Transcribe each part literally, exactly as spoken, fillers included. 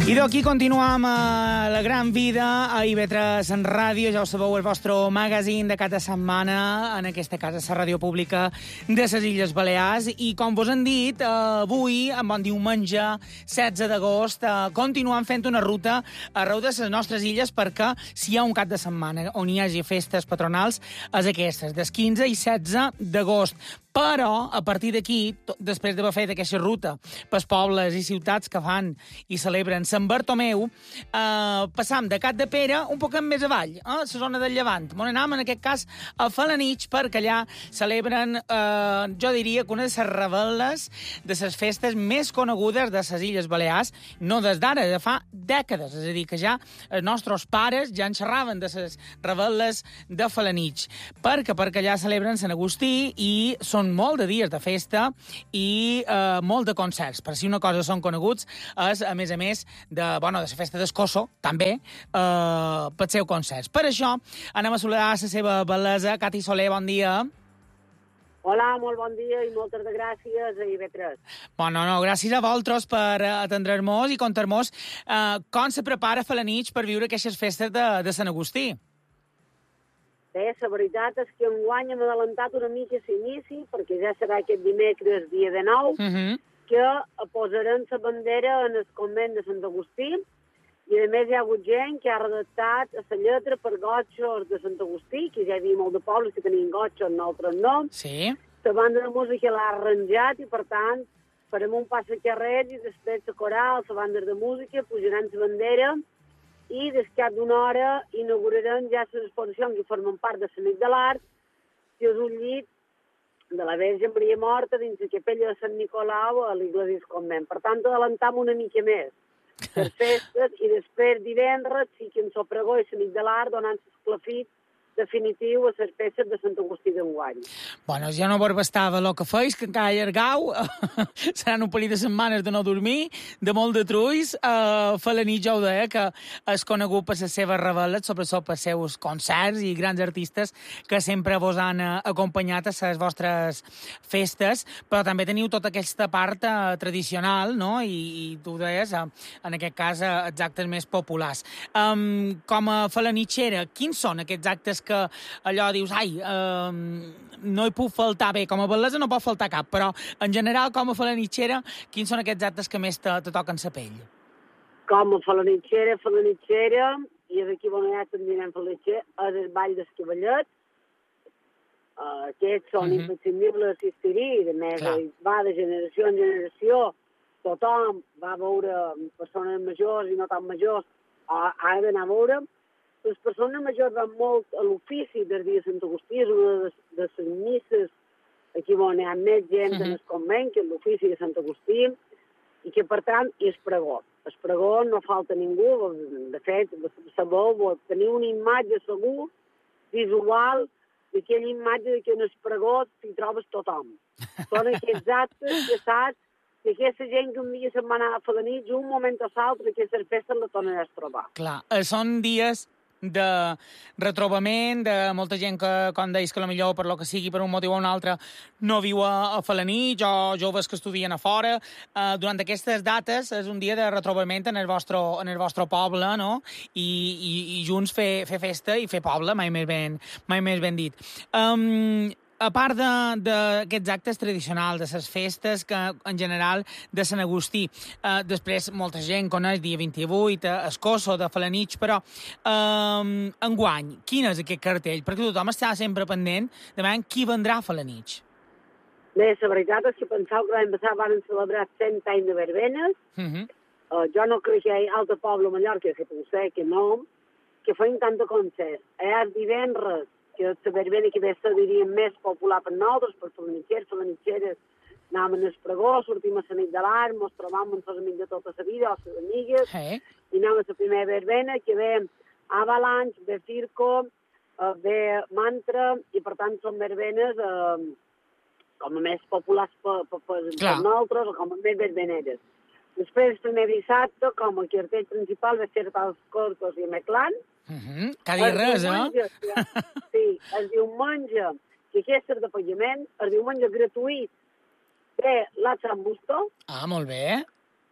I d'aquí continuam a la gran vida a I V tres en ràdio. Ja ho sabeu, el vostre magazín de cada setmana, en aquesta casa, la ràdio pública de les Illes Balears. I com vos han dit, eh, avui, en bon diumenge, setze d'agost, eh, continuem fent una ruta arreu de les nostres illes, perquè si hi ha un cap de setmana on hi hagi festes patronals, és aquestes, des quinze i setze d'agost. Però, a partir d'aquí, després d'haver fet aquesta ruta pels pobles i ciutats que fan i celebren Sant Bartomeu, eh, passam de Cap de Pere un poc més avall, a la zona del Llevant. On anam, en aquest cas, a Felanitx, perquè allà celebren, eh, jo diria, que una de les rebel·les de les festes més conegudes de les Illes Balears, no des d'ara, de fa dècades. És a dir, que ja els nostres pares ja en xerraven de les rebel·les de Felanitx. Perquè, perquè allà celebren Sant Agustí i són molt de dies de festa i eh, molt de concerts. Per si una cosa són coneguts és, a més a més, de, bueno, de la festa d'Escosso, també, eh, per seu concerts. Per això, anem a saludar la seva bellesa. Cati Soler, bon dia. Hola, molt bon dia i moltes de gràcies a I V tres. Bueno, no, gràcies a vosaltres per atendre-nos i contar-nos eh, com se prepara Felanitx per viure aquestes festes de, de Sant Agustí. Bé, la veritat és que enguany hem adelantat una mica l'inici, perquè ja serà aquest dimecres, dia de nou, Uh -huh. que posaran la bandera en el convent de Sant Agustí, i a més hi ha hagut gent que ha redactat la lletra per gotxos de Sant Agustí, que ja hi havia molt de pobles que tenien gotxos, nosaltres no. Sí. La banda de música l'ha arranjat i, per tant, farem un pas a carrer i després la coral, la banda de música, pujaran la bandera i des cap d'una hora inaugurarem ja les exposicions que formen part de la nit de l'art, que és un llit de la Verge Maria Morta dins la capella de Sant Nicolau a l'Iglésia del Convent. Per tant, adelantam una mica més per festes i després divendres sí que ens pregó i la nit de l'art donant l'esclafit definitiu a les festes de Sant Agustí d'enguany. Bueno, ja no vos bastava el que feis, que encara allargau. Seran un parell de setmanes de no dormir, de molt de trulls. Uh, Felanitx, ja ho deia, que és conegut per les seves rebel·les, sobretot per els seus concerts i grans artistes que sempre vos han uh, acompanyat a les vostres festes, però també teniu tota aquesta part uh, tradicional, no? I, i tu deies, uh, en aquest cas, uh, els actes més populars. Um, com a felanitxera, quins són aquests actes que allò dius, ai, eh, no hi puc faltar bé, com a bellesa no pot faltar cap, però en general, com a felanitxera, quins són aquests actes que més te, te toquen la pell? Com a felanitxera, felanitxera, i d'aquí bon ja també anem felanitxera, és el ball d'escavallet. Uh, aquests són uh -huh. imprescindibles d'assistir-hi, i a més Clar. va de generació en generació, tothom va a veure persones majors i no tan majors, uh, ha d'anar a veure. Les persones majors van molt a l'ofici del dia de Sant Agustí, és una de, de les misses aquí on hi ha més gent uh -huh. en el convent, que és l'ofici de Sant Agustí, i que, per tant, és pregó. El pregó no falta ningú, de fet, sabeu, teniu una imatge segur, visual, d'aquella imatge que en el pregó t'hi trobes tothom. Són aquests actes que saps que aquesta gent que un dia se'n va anar a Felanitx, un moment o l'altre, aquestes festes la tornaràs a trobar. Clar, són dies de retrobament, de molta gent que, com deies, que potser per lo que sigui, per un motiu o un altre, no viu a, a Felanitx, o joves que estudien a fora. Uh, durant aquestes dates és un dia de retrobament en el vostre, en el vostre poble, no? I, i, i junts fer, fer festa i fer poble, mai més ben, mai més ben dit. Um, A part d'aquests actes tradicionals, de les festes, que en general de Sant Agustí, eh, després molta gent coneix dia vint-i-vuit, a Escosso, de Felanitx, però eh, enguany, quin és aquest cartell? Perquè tothom està sempre pendent de veure qui vendrà a Felanitx. Bé, la veritat és que pensava que l'any passat van celebrar cent anys de verbenes. Uh -huh. uh, jo no crec que hi hagi altre poble a Mallorca, que potser que no, que feien tant de concerts. Allà divendres, que la verbena que ve ser, diríem, més popular per nosaltres, per felanitxers, felanitxeres, anàvem al pregó, sortim a la nit de l'art, mos trobàvem amb els amics de tota la vida, o les amigues, hey. I anàvem a la primera verbena, que ve Avalanche, ve Circo, eh, ve Mantra, i per tant són verbenes eh, com a més populars per, per, per, per nosaltres, o com a més verbeneres. Després, el primer dissabte, com a cartell principal, va ser als Cortos i a Meclan. Uh -huh. Que dir res, eh? Sí, el diumenge, que aquest és de pagament, el diumenge gratuït, ve la Sant Busto. Ah, molt bé.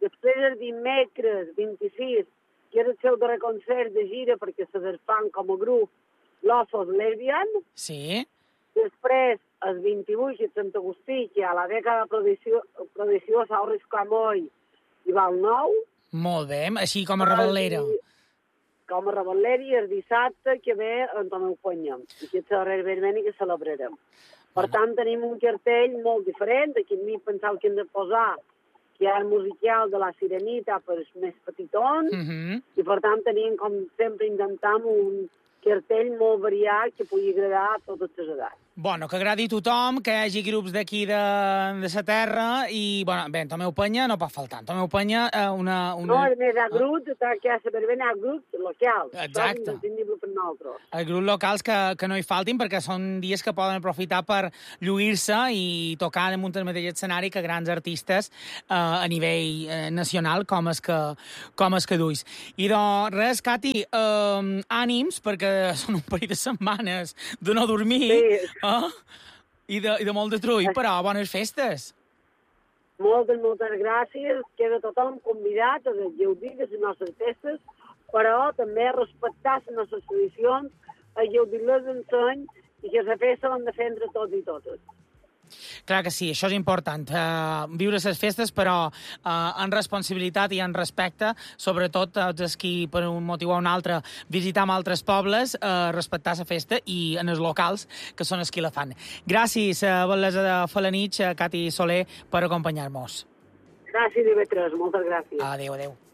Després el dimecres vint-i-sis, que era el seu darrer concert de gira perquè se desfan com a grup l'Ossos Lesbian. Sí. Després, el vint-i-vuit, que és Sant Agustí, que a la dècada prodigiosa Auris Camoi i Val Nou. Molt bé, així com a revetllera. Com a revetllera, i el dissabte que ve en Tomeu Penya. I aquest és el Reis Vermeni que celebrarem. Per tant, tenim un cartell molt diferent. Aquí a mi pensava que hem de posar que hi ha el musical de la Sirenita per als més petitons, uh -huh. i per tant tenim, com sempre, intentam un cartell molt variat que pugui agradar a totes les edats. Bueno, que agradi a tothom, que hi hagi grups d'aquí de, de sa terra, i, bueno, bé, en Tomeu Penya no pot faltar. En Tomeu Penya, eh, una, una... No, a més, hi ha grups, que a la verbena hi ha grups locals. Exacte. Això és imprescindible per nosaltres. Els grups locals que, que no hi faltin, perquè són dies que poden aprofitar per lluir-se i tocar damunt el mateix escenari que grans artistes eh, a nivell eh, nacional, com és que, com és que duis. I doncs, res, Cati, eh, ànims, perquè són un parell de setmanes de no dormir, Sí. eh? I, de, i de molt de trull, però bones festes. Moltes, moltes gràcies. Queda tothom convidat a gaudir de les nostres festes, però també a respectar les nostres tradicions, a gaudir-les d'enseny i que la festa l'hem de fer entre tots i totes. Clar que sí, això és important, uh, viure les festes, però uh, en responsabilitat i en respecte, sobretot tots els qui, per un motiu o un altre, visitam altres pobles, uh, respectar la festa i en els locals, que són els qui la fan. Gràcies, uh, Bellesa de Falanich, uh, Cati Soler, per acompanyar-nos. Gràcies, I V tres, moltes gràcies. Adéu, adéu.